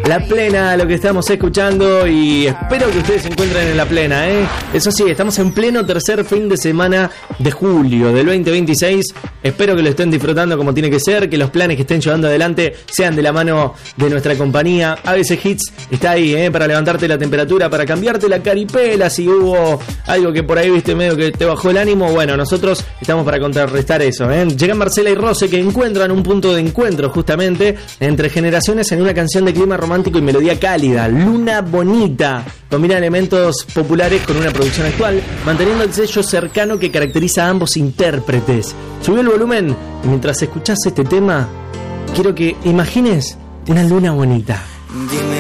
La Plena, lo que estamos escuchando, y espero que ustedes se encuentren en La Plena, ¿eh? Eso sí, estamos en pleno tercer fin de semana de julio del 2026. Espero que lo estén disfrutando como tiene que ser, que los planes que estén llevando adelante sean de la mano de nuestra compañía. ABC Hits está ahí, para levantarte la temperatura, para cambiarte la caripela si hubo algo que por ahí viste medio que te bajó el ánimo. Bueno, nosotros estamos para contrarrestar eso, ¿eh? Llegan Marcela y Rose, que encuentran un punto de encuentro justamente entre generaciones en una canción de clima romántico y melodía cálida, Luna Bonita. Combina elementos populares con una producción actual, manteniendo el sello cercano que caracteriza a ambos intérpretes. Subí el volumen y mientras escuchás este tema, quiero que imagines una luna bonita.